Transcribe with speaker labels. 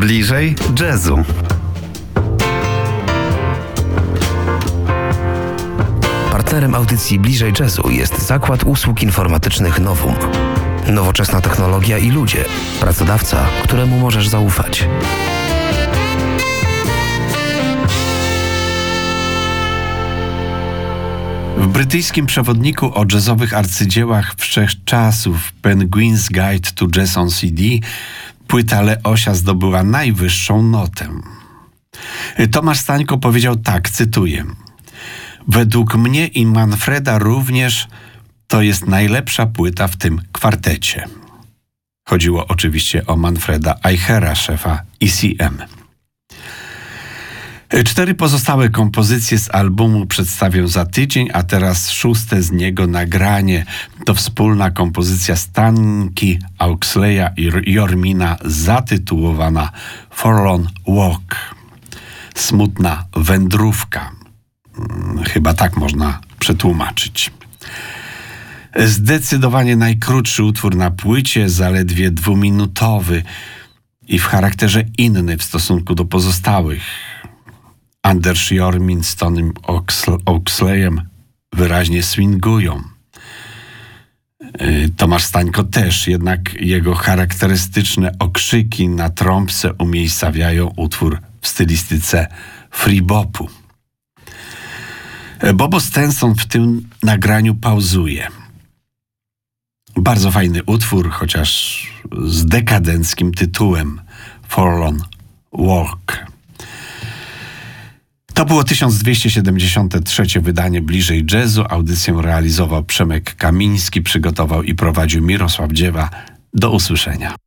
Speaker 1: Bliżej jazzu.
Speaker 2: Partnerem audycji Bliżej Jazzu jest Zakład Usług Informatycznych Novum. Nowoczesna technologia i ludzie. Pracodawca, któremu możesz zaufać.
Speaker 3: W brytyjskim przewodniku o jazzowych arcydziełach wszechczasów Penguin's Guide to Jazz on CD płyta Leosia zdobyła najwyższą notę. Tomasz Stańko powiedział tak, cytuję: według mnie i Manfreda również to jest najlepsza płyta w tym kwartecie. Chodziło oczywiście o Manfreda Eichera, szefa ECM. 4 pozostałe kompozycje z albumu przedstawię za tydzień, a teraz 6. z niego nagranie to wspólna kompozycja Stańki, Auxleya i Jormina zatytułowana Forlorn Walk. Smutna wędrówka. Chyba tak można przetłumaczyć. Zdecydowanie najkrótszy utwór na płycie, zaledwie 2-minutowy i w charakterze inny w stosunku do pozostałych. Anders Jormin z Tonym Auxleyem wyraźnie swingują. Tomasz Stańko też, jednak jego charakterystyczne okrzyki na trąbce umiejscawiają utwór w stylistyce free-bopu. Bobo Stenson w tym nagraniu pauzuje. Bardzo fajny utwór, chociaż z dekadenckim tytułem Forlorn Walk. To było 1273 wydanie Bliżej Jazzu. Audycję realizował Przemek Kamiński, przygotował i prowadził Mirosław Dziewa. Do usłyszenia.